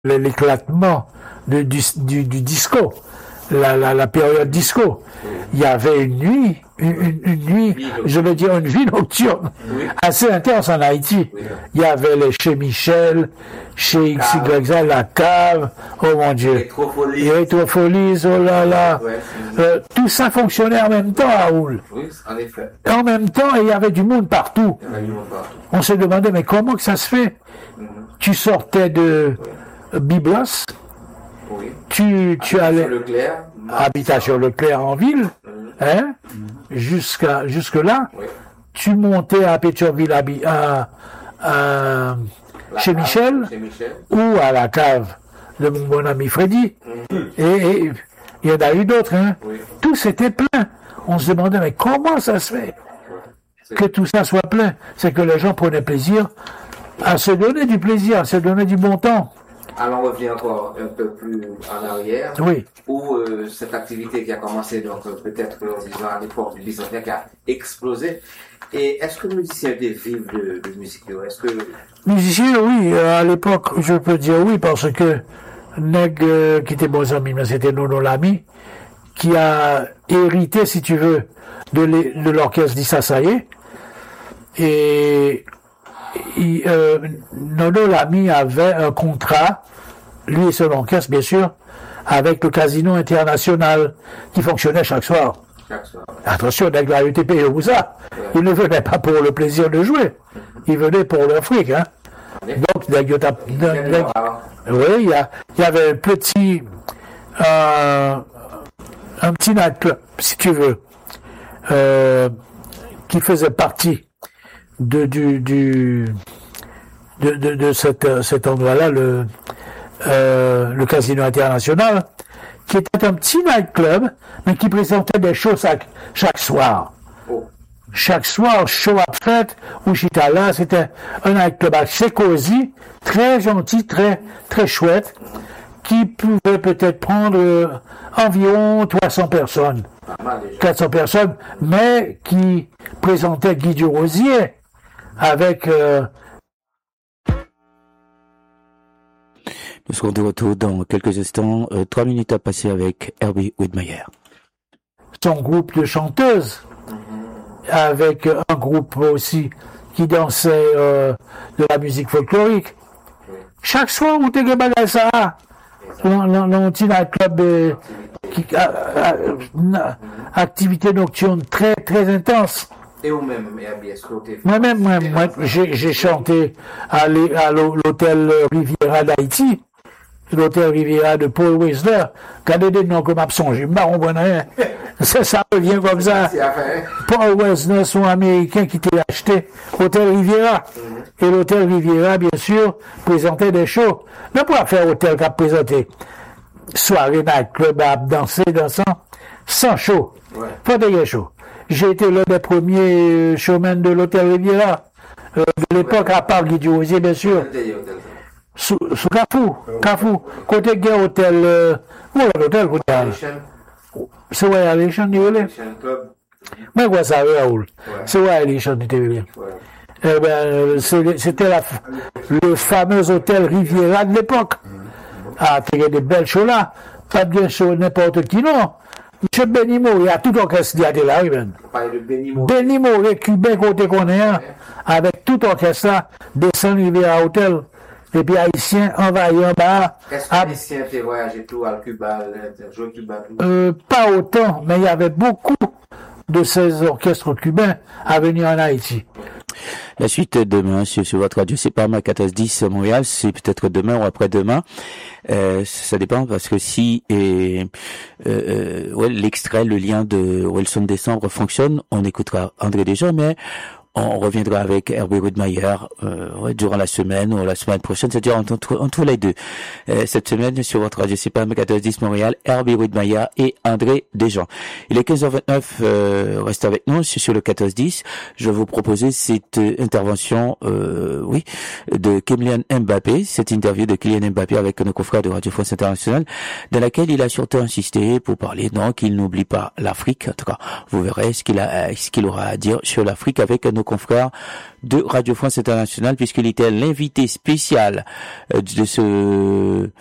l'éclatement du disco, la période disco. Il y avait une nuit, je veux dire une vie nocturne assez intense en Haïti. Il y avait chez Michel, chez XYZ, la cave, oh mon Dieu. Électropholie, oh là là. Tout ça fonctionnait en même temps à Raoul. Oui, en effet. En même temps, il y avait du monde partout. On s'est demandé, mais comment que ça se fait? Tu sortais de Byblos, tu allais habitation Leclerc en ville, hein, jusque là, tu montais à Pétionville chez Michel, ou à la cave de mon bon ami Freddy, et il y en a eu d'autres, hein. Tout c'était plein. On se demandait, mais comment ça se fait que tout ça soit plein? C'est que les gens prenaient plaisir à se donner du plaisir, à se donner du bon temps. Alors on revient encore un peu plus en arrière, où cette activité qui a commencé donc peut-être disons à l'époque du bicentenaire qui a explosé. Et est-ce que les musiciens étaient vivres de musique? Est-ce que musiciens, oui, à l'époque je peux dire oui parce que Neg qui était bon ami, mais c'était Nono Lamy qui a hérité, si tu veux, de l'orchestre d'Issassaye. Et Nono Lamy avait un contrat, lui et son orchestre bien sûr, avec le Casino International qui fonctionnait chaque soir. Attention, Neg a été payé pour ça. Il ne venait pas pour le plaisir de jouer, il venait pour le fric, hein. Donc oui, il y avait un petit nightclub, si tu veux, qui faisait partie de cet endroit-là, le Casino International, qui était un petit nightclub, mais qui présentait des shows chaque soir. Chaque soir, show à fête, où j'étais là, c'était un nightclub assez cosy, très gentil, très, très chouette, qui pouvait peut-être prendre environ 300 personnes, 400 personnes, mais qui présentait Guy Durosier avec... Nous serons de retour dans quelques instants, 3 minutes à passer avec Herbie Widmeyer. Son groupe de chanteuses, avec un groupe aussi qui dansait de la musique folklorique. Chaque soir, on était bagay ça, l'on petit nightclub, activité nocturne très très intense. Et vous-même, est-ce que vous Moi, j'ai chanté à l'hôtel Riviera d'Haïti, l'hôtel Riviera de Paul Weisler. Regardez des noms que m'a songé, je ne comprends rien. Ça revient comme ça. Paul Weisler, son américain qui t'a acheté hôtel Riviera. Et l'hôtel Riviera, bien sûr, présentait des shows. Mais pour faire hôtel qui a présenté soirée, nightclub, danser, dansant, sans show. Pas de show. J'ai été l'un des premiers showmen de l'hôtel Riviera, de l'époque, à part Guy Durosier, bien sûr. Sous Carrefour. Côté Guerre Hôtel, l'hôtel, c'est où Alation, tu veux dire? Mais quoi ça, Raoul? C'est où Alation, tu veux dire? Eh ben, c'était le fameux hôtel Riviera de l'époque. Ah, t'as des belles shows là. Pas bien show n'importe qui, non. Monsieur Benny Moré, a tout orchestre qui a été là, ben. Benny Moré, cubain côté qu'on est, avec tout orchestre là, descend Riviera Hôtel. Et puis haïtien envahi en bas. Est-ce que haïtien fait voyager tout à Cuba, jouer Cuba? Pas autant, mais il y avait beaucoup de ces orchestres cubains à venir en Haïti. La suite demain sur votre radio, c'est pas ma 1410 Montréal, c'est peut-être demain ou après-demain. Ça dépend parce que si l'extrait, le lien de Wilson Décembre fonctionne, on écoutera André Desjans, mais on reviendra avec Herbie Widmeyer durant la semaine ou la semaine prochaine, c'est-à-dire entre les deux. Cette semaine, sur votre radio, c'est pas 1410 Montréal, Herbie Widmeyer et André Desjans. Il est 15h29, restez avec nous sur le 1410. Je vais vous proposer cette intervention, de Kylian Mbappé, cette interview de Kylian Mbappé avec nos confrères de Radio France Internationale, dans laquelle il a surtout insisté pour parler, qu'il n'oublie pas l'Afrique. En tout cas, vous verrez ce qu'il aura à dire sur l'Afrique avec nos nos confrères de Radio France Internationale, puisqu'il était l'invité spécial de